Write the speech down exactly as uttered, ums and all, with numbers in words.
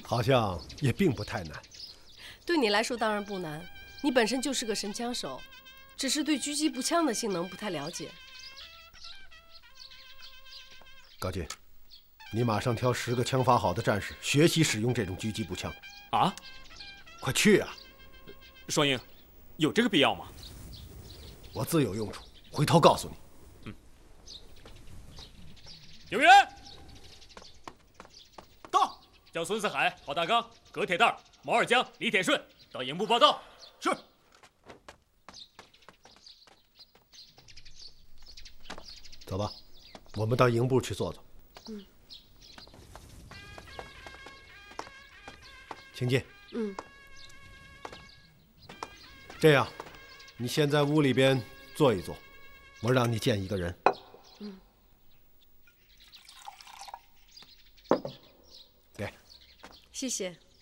好像也并不太难。 对你来说当然不难，你本身就是个神枪手，只是对狙击步枪的性能不太了解。 高进，你马上挑十个枪法好的战士学习使用这种狙击步枪。 啊？ 快去啊！ 双鹰，有这个必要吗？ 我自有用处，回头告诉你。 嗯。有人。 到， 叫孙四海、郝大刚、葛铁蛋、毛二江、李铁顺到营部报到。 是。走吧，我们到营部去坐坐。 嗯。 请进。 嗯。 这样，你先在屋里边坐一坐，我让你见一个人。 嗯。 给， 谢谢。